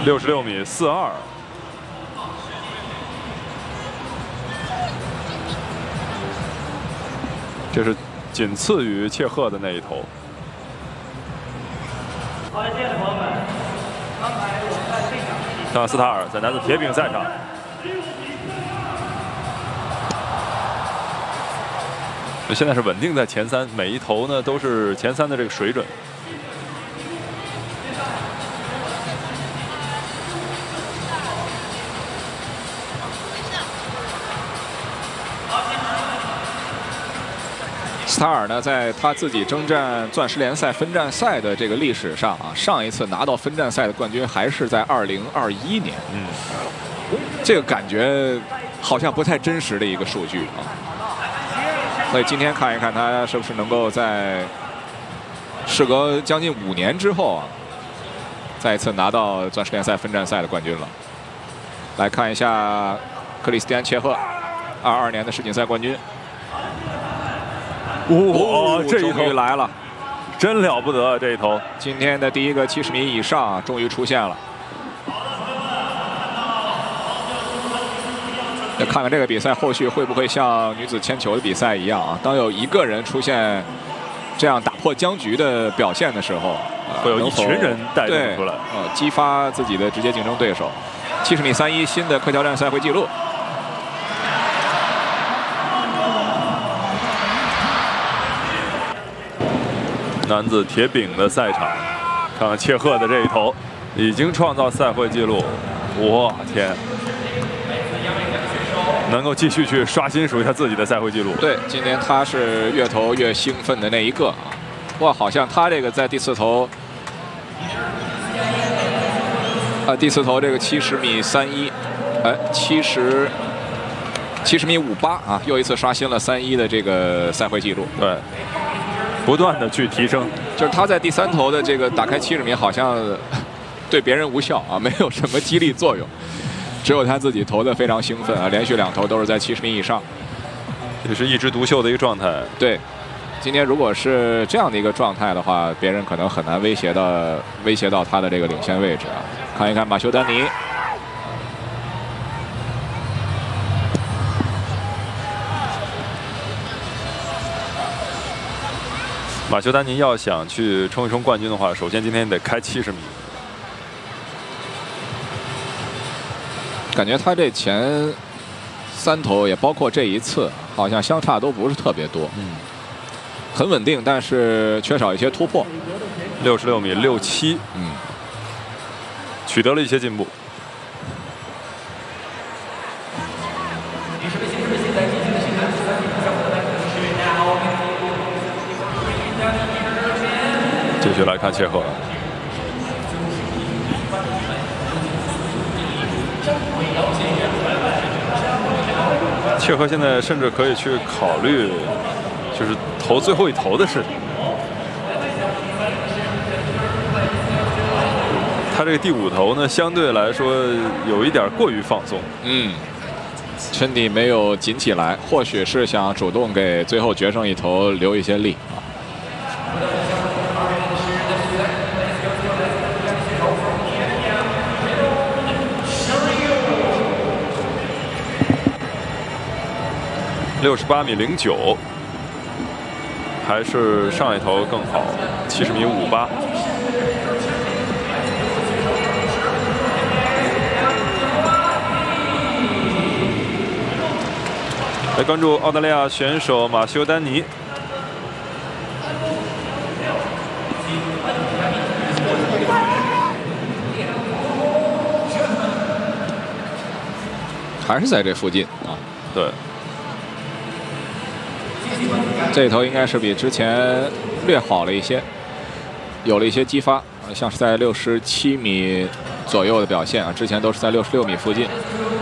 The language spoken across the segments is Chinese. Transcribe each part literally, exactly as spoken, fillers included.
六十六米四二。这是仅次于切赫的那一头。看看斯塔尔在男子铁饼赛场。 现在是稳定在前三，每一头呢都是前三的这个水准。 斯塔尔呢，在他自己征战钻石联赛分站赛的这个历史上啊，上一次拿到分站赛的冠军还是在二零二一年。嗯，这个感觉好像不太真实的一个数据啊。 所以今天看一看他是不是能够在事隔将近五年之后啊，再一次拿到钻石联赛分站赛的冠军了。来看一下克里斯蒂安·切赫，二二年的世锦赛冠军。 哦，这一头终于来了， 真了不得！这一头， 今天的第一个七十米以上啊，终于出现了。 再看看这个比赛后续会不会像女子铅球的比赛一样啊？当有一个人出现这样打破僵局的表现的时候，呃、 会有一群人带动出来， 呃，激发自己的直接竞争对手。七十米三一新的客交站赛会纪录。 男子铁饼的赛场，看看切赫的这一头，已经创造赛会纪录。我天！ 能够继续去刷新属于他自己的赛会纪录。 对，今天他是越投越兴奋的那一个啊！哇，好像他这个在第四投，啊，第四投这个七十米三一，哎，七十七十米五八啊，又一次刷新了三一的这个赛会纪录。 对，不断的去提升。 就是他在第三投的这个打开七十米，好像对别人无效啊，没有什么激励作用。 只有他自己投的非常兴奋啊，连续两投都是在七十米以上， 也是一枝独秀的一个状态。 对，今天如果是这样的一个状态的话，别人可能很难威胁到威胁到他的这个领先位置啊。看一看马修丹尼， 马修丹尼要想去冲一冲冠军的话，首先今天得开七十米。 感觉他这前三投也包括这一次，好像相差都不是特别多，嗯，很稳定，但是缺少一些突破。 六十六米六七，嗯，取得了一些进步。继续来看切赫。 切赫现在甚至可以去考虑，就是投最后一投的事情。他这个第五投呢，相对来说有一点过于放松。 嗯，身体没有紧起来，或许是想主动给最后决胜一投留一些力啊。 六十八米零九，还是上一头更好，七十米五八。来关注澳大利亚选手马修丹尼。 还是在这附近啊？ 对。 这一头应该是比之前略好了一些，有了一些激发，像是在六十七米左右的表现啊，之前都是在六十六米附近。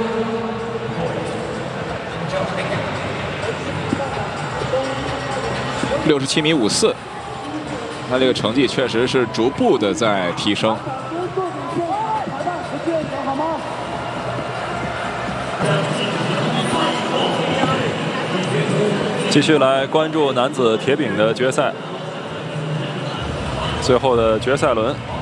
六十七米五四，他这个成绩确实是逐步的在提升。 继续来关注男子铁饼的决赛，最后的决赛轮。